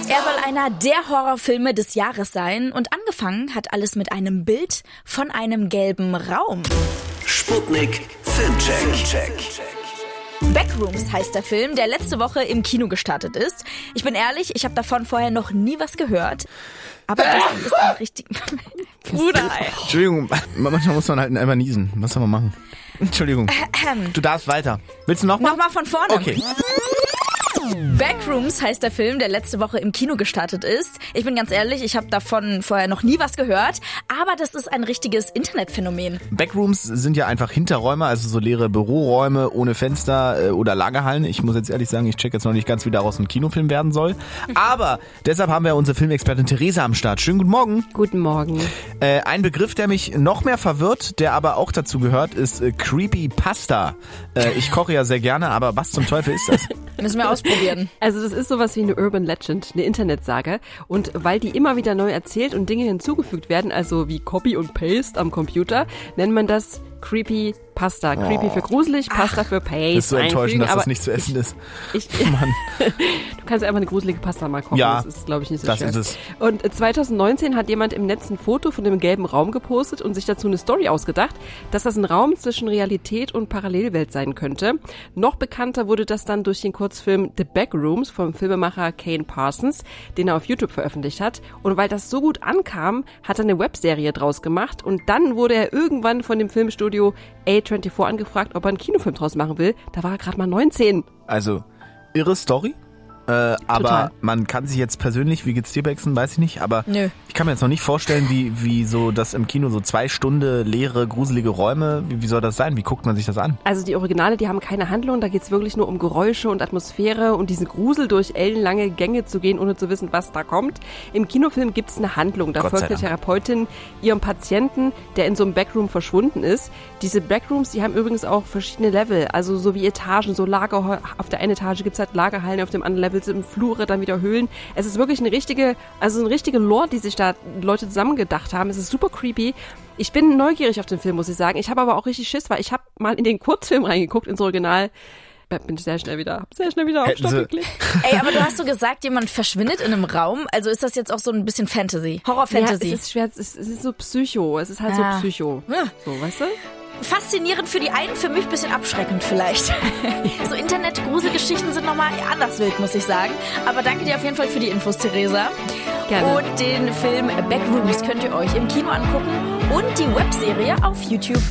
Er soll einer der Horrorfilme des Jahres sein und angefangen hat alles mit einem Bild von einem gelben Raum. Sputnik Filmcheck. Backrooms heißt der Film, der letzte Woche im Kino gestartet ist. Ich bin ehrlich, ich habe davon vorher noch nie was gehört. Aber das ist ein richtig... Bruder, ey. Entschuldigung, manchmal muss man halt einfach niesen. Was soll man machen? Entschuldigung. Du darfst weiter. Willst du nochmal? Nochmal von vorne. Okay. Backrooms heißt der Film, der letzte Woche im Kino gestartet ist. Ich bin ganz ehrlich, ich habe davon vorher noch nie was gehört, aber das ist ein richtiges Internetphänomen. Backrooms sind ja einfach Hinterräume, also so leere Büroräume ohne Fenster oder Lagerhallen. Ich muss jetzt ehrlich sagen, ich check jetzt noch nicht ganz, wie daraus ein Kinofilm werden soll. Aber deshalb haben wir unsere Filmexpertin Theresa am Start. Schönen guten Morgen. Guten Morgen. Ein Begriff, der mich noch mehr verwirrt, der aber auch dazu gehört, ist Creepypasta. Ich koche ja sehr gerne, aber was zum Teufel ist das? Müssen wir ausprobieren. Also das ist sowas wie eine Urban Legend, eine Internetsage. Und weil die immer wieder neu erzählt und Dinge hinzugefügt werden, also wie Copy und Paste am Computer, nennt man das Creepypasta. Creepy für gruselig, Pasta für Paste. Das ist so enttäuschend, dass aber das nicht zu essen ist. Mann. Du kannst einfach eine gruselige Pasta mal kochen. Ja, das ist, glaube ich, nicht so das schwer. ist es. Und 2019 hat jemand im Netz ein Foto von dem gelben Raum gepostet und sich dazu eine Story ausgedacht, dass das ein Raum zwischen Realität und Parallelwelt sein könnte. Noch bekannter wurde das dann durch den Kurzfilm The Backrooms vom Filmemacher Kane Parsons, den er auf YouTube veröffentlicht hat. Und weil das so gut ankam, hat er eine Webserie draus gemacht und dann wurde er irgendwann von dem Filmstudio A24 angefragt, ob er einen Kinofilm draus machen will. Da war er gerade mal 19. Also, irre Story. Aber Total. man kann sich jetzt persönlich, wie geht's dir, Bexen, weiß ich nicht, aber Nö. ich kann mir jetzt noch nicht vorstellen, wie so das im Kino so 2 Stunden leere, gruselige Räume, wie soll das sein? Wie guckt man sich das an? Also die Originale, die haben keine Handlung, da geht's wirklich nur um Geräusche und Atmosphäre und diesen Grusel durch ellenlange Gänge zu gehen, ohne zu wissen, was da kommt. Im Kinofilm gibt's eine Handlung, da Gott sei folgt eine Dank. Therapeutin ihrem Patienten, der in so einem Backroom verschwunden ist. Diese Backrooms, die haben übrigens auch verschiedene Level, also so wie Etagen, so auf der einen Etage gibt's halt Lagerhallen, auf dem anderen Level sind Flure, dann wieder Höhlen. Es ist wirklich eine richtige Lore, die sich da Leute zusammengedacht haben. Es ist super creepy. Ich bin neugierig auf den Film, muss ich sagen. Ich habe aber auch richtig Schiss, weil ich habe mal in den Kurzfilm reingeguckt, ins Original. Bin sehr schnell wieder auf Stopp geklickt. Ey, aber du hast so gesagt, jemand verschwindet in einem Raum. Also ist das jetzt auch so ein bisschen Fantasy? Horror-Fantasy? Ja, es ist schwer, es ist so Psycho. Es ist halt so Psycho. Ja. So, weißt du? Faszinierend für die einen, für mich ein bisschen abschreckend vielleicht. So Internet-Gruselgeschichten sind nochmal anders wild, muss ich sagen. Aber danke dir auf jeden Fall für die Infos, Theresa. Gerne. Und den Film Backrooms könnt ihr euch im Kino angucken und die Webserie auf YouTube.